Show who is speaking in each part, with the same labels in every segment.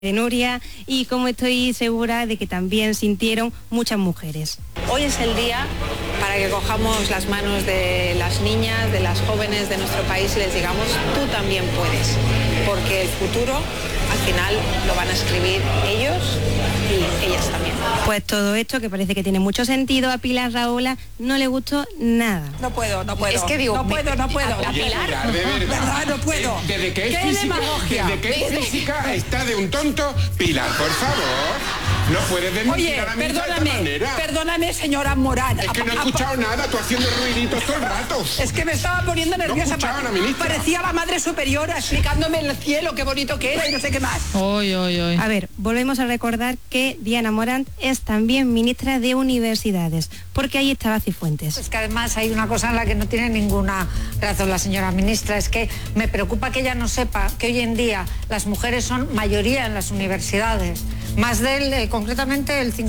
Speaker 1: de Nuria, y como estoy segura de que también sintieron muchas mujeres.
Speaker 2: Hoy es el día para que cojamos las manos de las niñas, de las jóvenes de nuestro país y les digamos, tú también puedes, porque el futuro al final lo van a escribir ellos y ellas también.
Speaker 1: Pues todo esto, que parece que tiene mucho sentido, a Pilar Rahola no le gustó nada.
Speaker 2: No puedo.
Speaker 3: Es que digo,
Speaker 2: no puedo.
Speaker 3: Oye,
Speaker 4: Pilar, de
Speaker 2: verdad, no puedo.
Speaker 4: Desde que es física está de un tonto. Pilar, por favor. No puedes denunciar a la ministra de esta manera.
Speaker 2: Perdóname, señora Morán.
Speaker 4: Es que no he escuchado nada, tú haciendo ruiditos todo el rato.
Speaker 2: Es que me estaba poniendo nerviosa. Parecía la madre superiora explicándome en el cielo qué bonito que era y no sé qué más.
Speaker 3: Oy.
Speaker 1: A ver, volvemos a recordar que Diana Morant es también ministra de Universidades, porque ahí estaba Cifuentes.
Speaker 5: Es que además hay una cosa en la que no tiene ninguna razón la señora ministra, es que me preocupa que ella no sepa que hoy en día las mujeres son mayoría en las universidades. Más concretamente el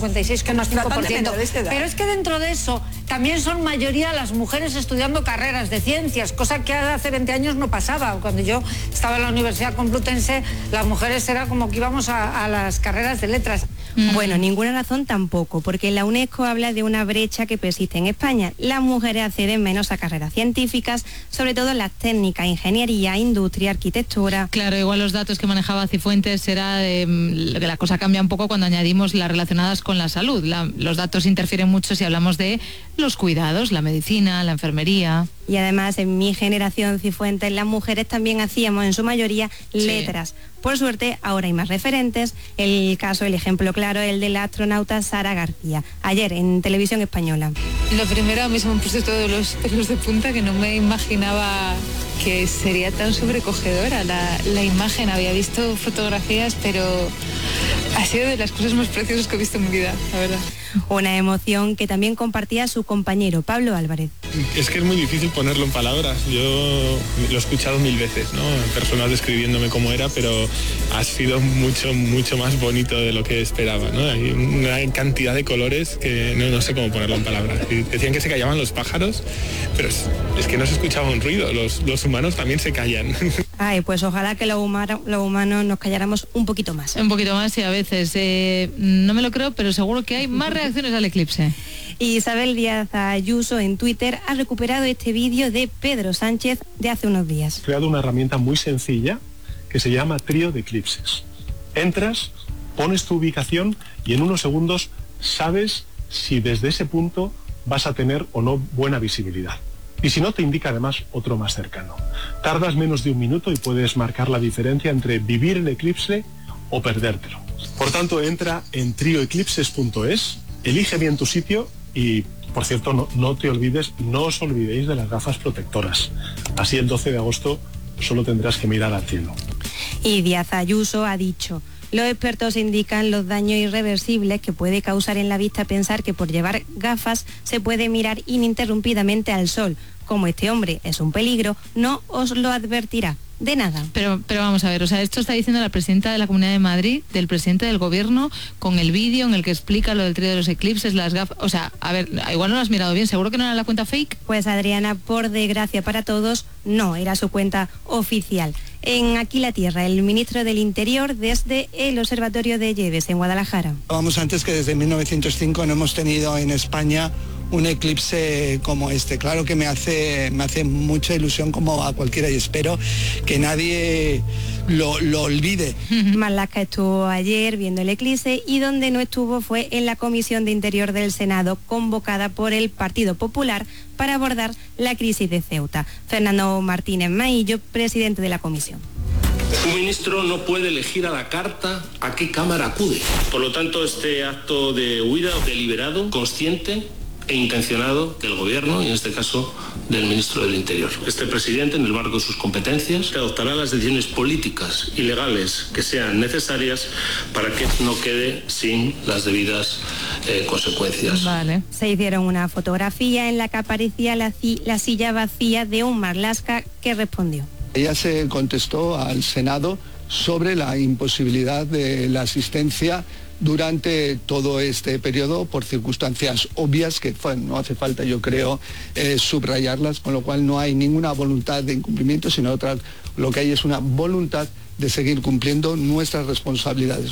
Speaker 5: 56,5%. Pero es que dentro de eso también son mayoría las mujeres estudiando carreras de ciencias, cosa que hace 20 años no pasaba. Cuando yo estaba en la Universidad Complutense, las mujeres era como que íbamos a las carreras de letras.
Speaker 1: Bueno, ninguna razón tampoco, porque la UNESCO habla de una brecha que persiste en España. Las mujeres acceden menos a carreras científicas, sobre todo en las técnicas, ingeniería, industria, arquitectura.
Speaker 3: Claro, igual los datos que manejaba Cifuentes era que la cosa cambia un poco cuando añadimos las relacionadas con la salud. Los datos interfieren mucho si hablamos de los cuidados, la medicina, la enfermería.
Speaker 1: Y además, en mi generación Cifuentes, las mujeres también hacíamos en su mayoría letras. Sí. Por suerte, ahora hay más referentes. El ejemplo claro, el de la astronauta Sara García, ayer en Televisión Española.
Speaker 6: Lo primero, a mí se me han puesto todos los pelos de punta, que no me imaginaba que sería tan sobrecogedora la imagen. Había visto fotografías, pero ha sido de las cosas más preciosas que he visto en mi vida, la verdad.
Speaker 1: Una emoción que también compartía su compañero Pablo Álvarez.
Speaker 7: Es que es muy difícil ponerlo en palabras. Yo lo he escuchado 1000 veces, ¿no? Personas describiéndome cómo era, pero ha sido mucho más bonito de lo que esperaba, ¿no? Hay una cantidad de colores que no sé cómo ponerlo en palabras. Decían que se callaban los pájaros, pero es que no se escuchaba un ruido. Los humanos también se callan.
Speaker 1: Ay, pues ojalá que los humanos nos calláramos un poquito más.
Speaker 3: Un poquito más, y a veces no me lo creo, pero seguro que hay más reacciones al eclipse.
Speaker 1: Isabel Díaz Ayuso en Twitter ha recuperado este vídeo de Pedro Sánchez de hace unos días.
Speaker 8: He creado una herramienta muy sencilla que se llama Trío de Eclipses. Entras, pones tu ubicación y en unos segundos sabes si desde ese punto vas a tener o no buena visibilidad. Y si no, te indica además otro más cercano. Tardas menos de un minuto y puedes marcar la diferencia entre vivir el eclipse o perdértelo. Por tanto, entra en trioeclipses.es, elige bien tu sitio y, por cierto, no os olvidéis de las gafas protectoras. Así el 12 de agosto solo tendrás que mirar al cielo.
Speaker 1: Y Díaz Ayuso ha dicho: los expertos indican los daños irreversibles que puede causar en la vista pensar que por llevar gafas se puede mirar ininterrumpidamente al sol. Como este hombre es un peligro, no os lo advertirá de nada.
Speaker 3: Pero vamos a ver, o sea, esto está diciendo la presidenta de la Comunidad de Madrid, del presidente del gobierno, con el vídeo en el que explica lo del trío de los eclipses, las gafas. O sea, a ver, igual no lo has mirado bien, ¿seguro que no era la cuenta fake?
Speaker 1: Pues Adriana, por desgracia para todos, no, era su cuenta oficial. En Aquí la Tierra, el ministro del Interior desde el Observatorio de Lleves, en Guadalajara.
Speaker 9: Vamos antes que desde 1905 no hemos tenido en España un eclipse como este. Claro que me hace mucha ilusión como a cualquiera y espero que nadie lo olvide.
Speaker 1: Marlaska estuvo ayer viendo el eclipse y donde no estuvo fue en la Comisión de Interior del Senado, convocada por el Partido Popular para abordar la crisis de Ceuta. Fernando Martínez Maillo, presidente de la comisión.
Speaker 10: Un ministro no puede elegir a la carta a qué cámara acude. Por lo tanto, este acto de huida deliberado, consciente e intencionado del gobierno, y en este caso del ministro del Interior. Este presidente, en el marco de sus competencias, adoptará las decisiones políticas y legales que sean necesarias para que no quede sin las debidas consecuencias.
Speaker 3: Vale.
Speaker 1: Se hicieron una fotografía en la que aparecía la silla vacía de un Marlaska que respondió.
Speaker 9: Ella se contestó al Senado sobre la imposibilidad de la asistencia durante todo este periodo por circunstancias obvias que no hace falta, yo creo, subrayarlas, con lo cual no hay ninguna voluntad de incumplimiento, sino lo que hay es una voluntad de seguir cumpliendo nuestras responsabilidades.